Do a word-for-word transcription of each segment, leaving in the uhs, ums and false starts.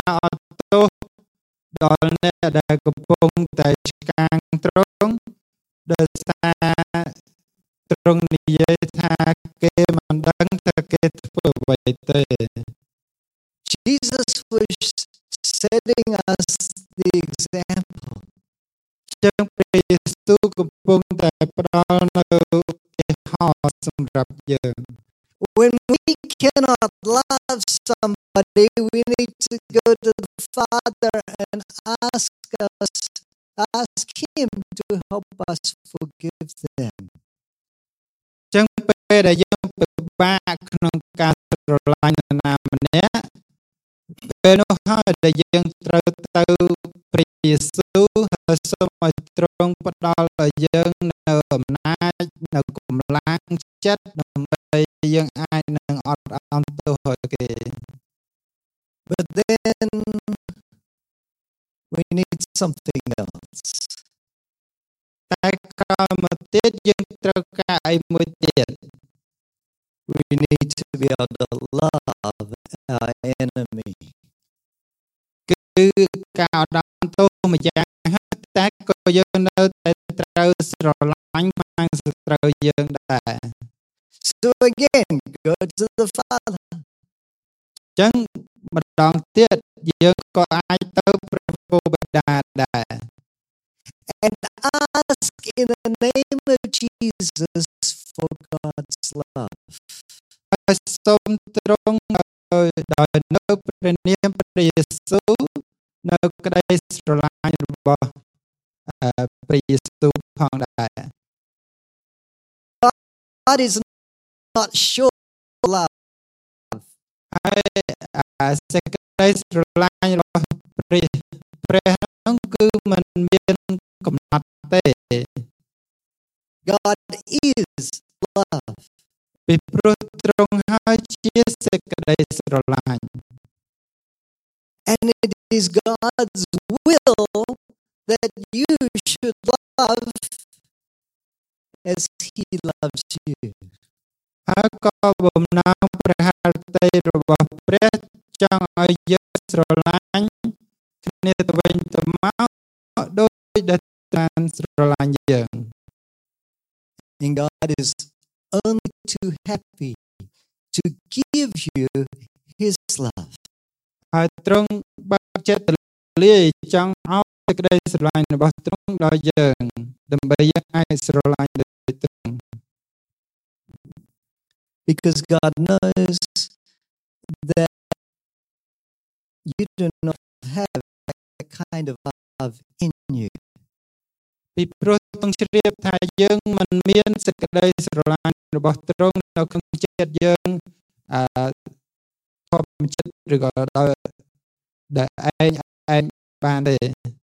អត់ទោសដល់អ្នកដែលកំពុងតែឆ្កាងត្រង់ដោយសារទ្រង់និយាយថាគេមិនដឹងថាគេធ្វើអ្វីទេ Jesus was setting us the example. ចឹងព្រះយេស៊ូវកំពុងតែផ្ដល់នៅឧទាហរណ៍សម្រាប់យើង When we cannot love somebody, we need to go to the Father and ask us, ask Him to help us forgive them. ចឹងពេលដែលយើងពិបាកក្នុងការស្រឡាញ់នរណាម្នាក់ពេលនោះហើយដែលយើងត្រូវទៅព្រះយេស៊ូវហើយសូមឲ្យទ្រង់ផ្ដល់ឲ្យយើងនៅអំណាចនៅកម្លាំងចិត្តដើម្បីយើងអាចនឹងអត់អន់ទោសឲ្យគេ But then we need something else. តែក្រោយមកទៀតយើងត្រូវការអីមួយទៀត We need to be able to love our enemy. គឺការអត់អន់ទោសម្យ៉ាងហើយតែក៏យើងនៅតែត្រូវស្រឡាញ់ខាងសត្រូវយើងដែរ So again, go to the Father. ចឹងម្ដងទៀតយើងក៏អាចទៅព្រះគោបិតាដែរ And ask in the name of Jesus for God's love. ហើយសូមទ្រង់ដោយដោយនៅព្រះនាមព្រះយេស៊ូវនៅក្តីស្រឡាញ់របស់ព្រះយេស៊ូវផងដែរ God is not short of love. ហើយសេចក្តីស្រឡាញ់របស់ព្រះព្រះនោះគឺមិនមានកំណត់ទេ God is love. ពីព្រោះទ្រង់ហើយជាសេចក្តីស្រឡាញ់ And it is God's will that you should love as He loves you. ហើយក៏បំណងព្រះハរតីរបស់ព្រះចង់ឲ្យយើងស្រឡាញ់គ្នាទៅវិញទៅមកដោយដែលទ្រង់ស្រឡាញ់យើង And God is only too happy to give you His love. ហើយទ្រង់បើកចិត្តទូលាយចង់ឲ្យសេចក្តីស្រឡាញ់របស់ទ្រង់ដល់យើងដើម្បីយើងអាចស្រឡាញ់ដោយទ្រង់ Because God knows that you do not have that kind of love in you. ពីព្រោះទ្រង់ជ្រាបថាយើងមិនមានសេចក្តីស្រឡាញ់របស់ទ្រង់នៅក្នុងចិត្តយើងអឺធម្មចិត្តឬក៏ដោយដែលឯងឯងបានទេ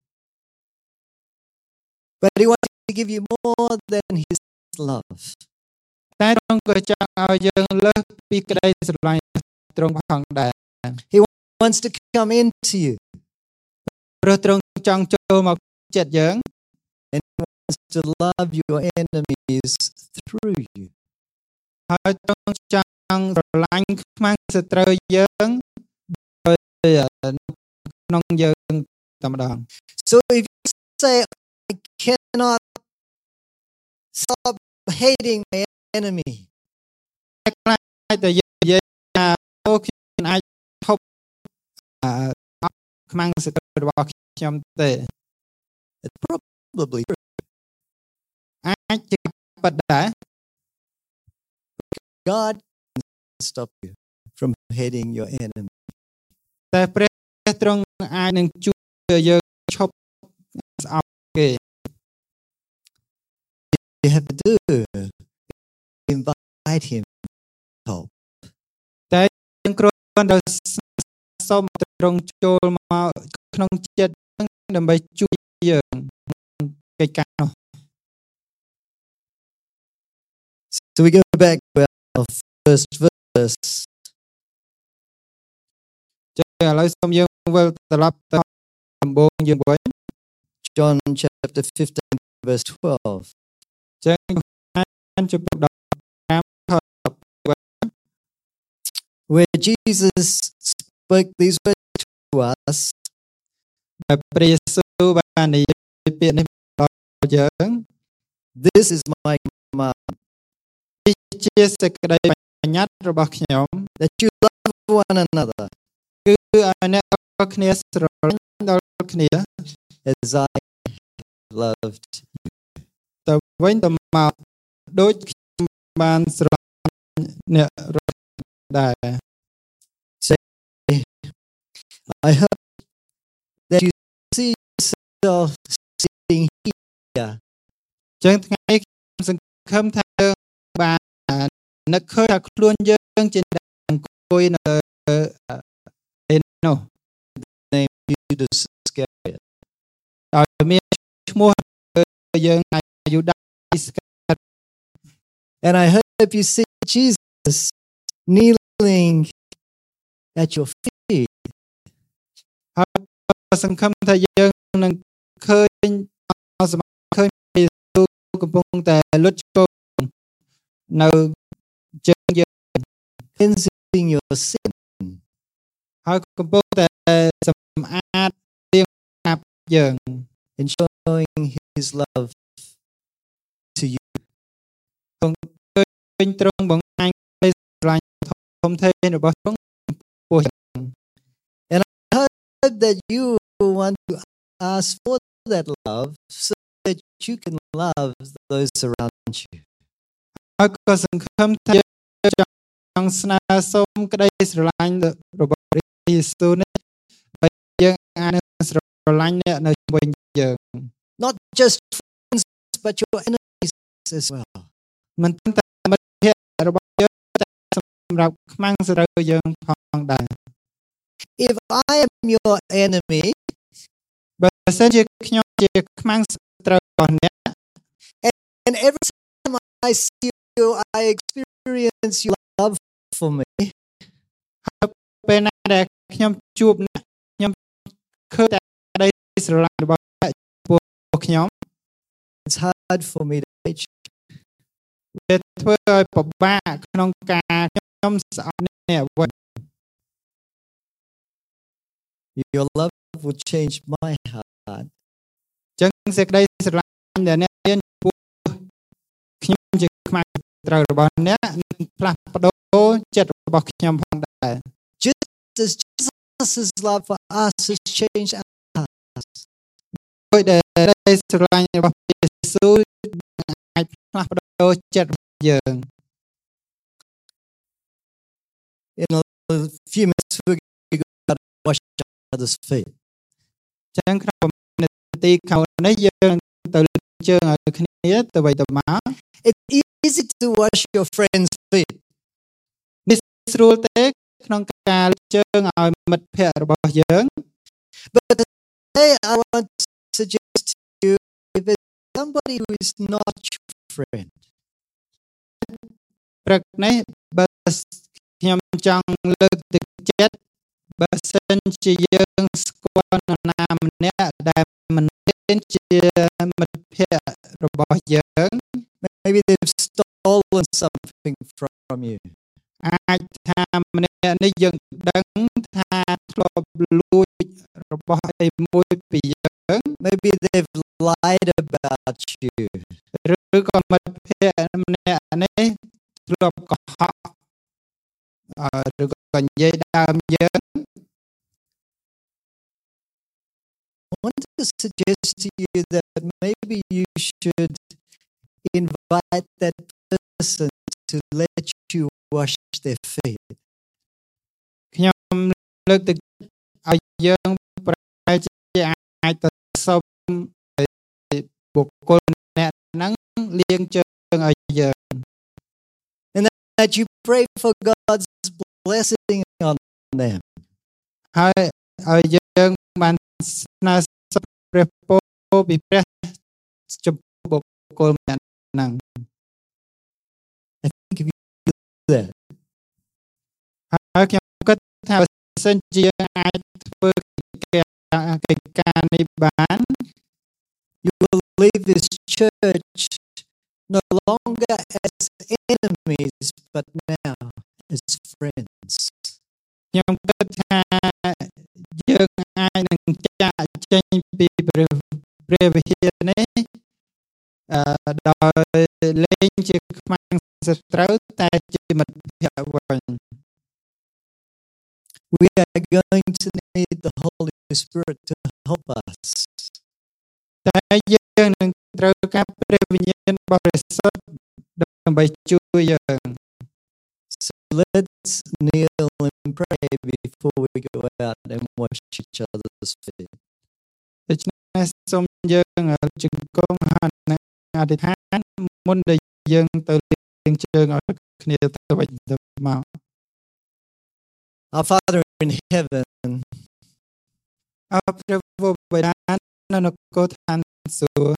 But He wants to give you more than His love. តែទ្រង់ក៏ចង់ឲ្យយើងលើសពីក្តីស្រឡាញ់ទ្រង់ផងដែរ He wants to come into you. ព្រោះទ្រង់ចង់ចូលមកចិត្តយើង And He wants to love your enemies through you. ហើយទ្រង់ចង់ស្រឡាញ់ខ្មាំងសត្រូវយើងដោយក្នុងយើងតែម្ដង So if you say, I cannot stop hating my enemy, តែខ្លាចតែយើងនិយាយថាអូខ្ញុំអាចឈប់អឺខ្មាំងសត្រូវរបស់ខ្ញុំទេ it's probably true. អាចជាពិតដែរ God can stop you from hating your enemy. តែព្រះទ្រង់អាចនឹងជួយឲ្យយើងឈប់ស្អប់គេ You have to do invite Him to help. តែយើងគ្រាន់តែសូមទ្រង់ចូលមកក្នុងចិត្តដើម្បីជួយយើងកិច្ចការនោះ So we go back to our first verse. ចឹងឥឡូវសូមយើងវិលត្រឡប់ទៅដំបូងយើងវិញ John chapter fifteen, verse twelve. ចឹងអានជំពូកដប់ប្រាំខ Where Jesus spoke these words to us, ដែលព្រះយេស៊ូវបាននិយាយពាក្យនេះដល់យើង this is my command, នេះជាសេចក្តីបញ្ញត្តិរបស់ខ្ញុំ that you love one another គឺឲ្យអ្នករាល់គ្នាស្រឡាញ់ដល់គ្នា as I loved. ទៅវិញទៅមកដូចខ្ញុំបានស្រឡាញ់អ្នករាល់ដែរ I hope that you see yourself sitting here ចឹងថ្ងៃខ្ញុំសង្ឃឹមថាយើងបាននឹកឃើញថាខ្លួនយើងជាអ្នកអង្គុយនៅឯនោះ named Judas Iscariot. ដោយមានឈ្មោះយើងអាយុដាអ៊ីស្កា And I hope you see Jesus kneeling at your feet. ហើយសង្ឃឹមថាយើងនឹងឃើញអសមឃើញព្រះយេស៊ូវកំពុងតែលុតចូលនៅជើងយើង cleansing your sin. ហើយកំពុងតែសម្អាតរាងកាប់យើង and showing his love to you. ឃើញទ្រង់បង្ហាញក្តីស្រឡាញ់ធំធេងរបស់ទ្រង់ចំពោះយើង And I hope that you want to ask for that love so that you can love those around you. ហើយក៏សង្ឃឹមថាយើងចង់ស្នើសុំក្តីស្រឡាញ់របស់ព្រះយេស៊ូវនេះហើយយើងអាចនឹងស្រឡាញ់អ្នកនៅជុំវិញយើង Not just friends but your enemies as well. មិនត្រឹមតែមិត្តភក្តិរបស់យើងតែសម្រាប់ខ្មាំងសត្រូវយើងផងដែរ If I am your enemy, បើសិនជាខ្ញុំជាខ្មាំងសត្រូវរបស់អ្នក and every time I see you I experience your love for me, ហើយពេលណាដែលខ្ញុំជួបអ្នកខ្ញុំឃើញតែក្តីស្រឡាញ់របស់អ្នកចំពោះខ្ញុំ it's hard for me to reach. វាធ្វើឲ្យពិបាកក្នុងការខ្ញុំស្អប់អ្នកវិញ Your love will change my heart. ចឹងសេចក្តីស្រឡាញ់ដែលអ្នកមានចំពោះខ្ញុំជាខ្មាំងសត្រូវរបស់អ្នកនឹងផ្លាស់ប្ដូរចិត្តរបស់ខ្ញុំផងដែរ Just as Jesus' love for us has changed us. ដោយដែលក្តីស្រឡាញ់របស់ព្រះយេស៊ូវអាចផ្លាស់ប្ដូរចិត្តរបស់យើង In a few minutes we're going to wash each other's feet. ចឹងក្នុងប្រហែលនាទីក្រោយនេះយើងនឹងទៅលើកជើងឲ្យគ្នាទៅវិញទៅមក It's easy to wash your friends' feet. នេះស្រួលទេក្នុងការលើកជើងឲ្យមិត្តភក្តិរបស់យើង But today I want to suggest to you if it's somebody who is not your friend, ព្រឹកនេះបើខ្ញុំចង់លើកទឹកចិត្តបើសិនជាយើងស្គាល់នរណាម្នាក់ដែលមិនមែនជាមិត្តភក្តិរបស់យើង maybe they've stolen something from you. អាចថាម្នាក់នេះយើងដឹងថាធ្លាប់លួចរបស់អីមួយពីយើង Maybe they've lied about you. ឬក៏មិត្តភក្តិម្នាក់នេះធ្លាប់កុហកអឺឬក៏និយាយដើមយើង I want to suggest to you that maybe you should invite that person to let you wash their feet. ខ្ញុំលើកទឹកចិត្តឲ្យយើងប្រែជាអាចទៅសុំបុគ្គលអ្នកហ្នឹងលាងជើងឲ្យយើង And that you pray for God's blessing on them. ហើយឲ្យយើងបានស្នើសុំព្រះពរពីព្រះចំពោះបុគ្គលម្នាក់ហ្នឹង I think if you do that, ហើយខ្ញុំគិតថាបើសិនជាយើងអាចធ្វើកិច្ចការនេះបាន you will leave this church no longer as enemies, but now as friends. ខ្ញុំគិតថាយើងអាចនឹងចាក់ចេញពីព្រះព្រះវិហារនេះអឺដោយលែងជាខ្មាំងសត្រូវតែជាមិត្តភក្តិវិញ We are going to need the Holy Spirit to help us. តែយើងនឹងត្រូវការព្រះវិញ្ញាណបរិសុទ្ធដើម្បីជួយយើង So let's kneel and pray before we go out and wash each other's feet. ដូច្នេះសូមយើងជង្គង់ហើយនឹងអធិដ្ឋានមុនដែលយើងទៅលាងជើងឲ្យគ្នាទៅវិញទៅមក Our Father in heaven, អរព្រះបិតានៅនគរឋានសួគ៌